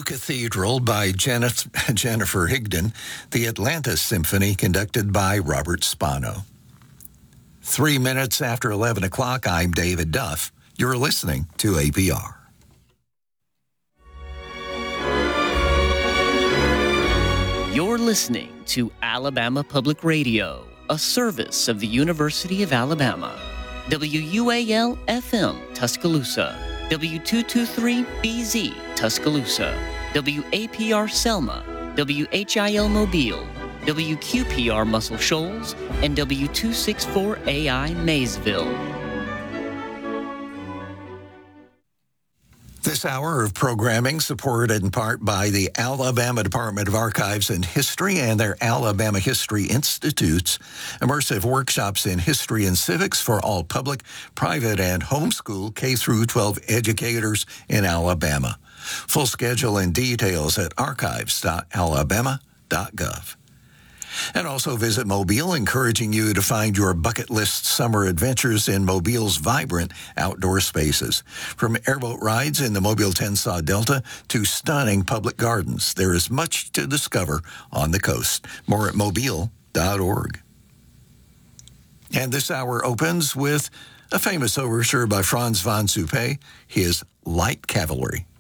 Cathedral by Jennifer Higdon, the Atlanta Symphony conducted by Robert Spano. 3 minutes after 11 o'clock, I'm David Duff. You're listening to APR. You're listening to Alabama Public Radio, a service of the University of Alabama. WUAL-FM, Tuscaloosa. W223BZ, Tuscaloosa. WAPR Selma. WHIL Mobile. WQPR Muscle Shoals. And W264AI Maysville. This hour of programming supported in part by the Alabama Department of Archives and History and their Alabama History Institutes, immersive workshops in history and civics for all public, private, and homeschool K-12 educators in Alabama. Full schedule and details at archives.alabama.gov. And also visit Mobile, encouraging you to find your bucket list summer adventures in Mobile's vibrant outdoor spaces. From airboat rides in the Mobile-Tensaw Delta to stunning public gardens, there is much to discover on the coast. More at mobile.org. And this hour opens with a famous overture by Franz von Suppé, his Light Cavalry.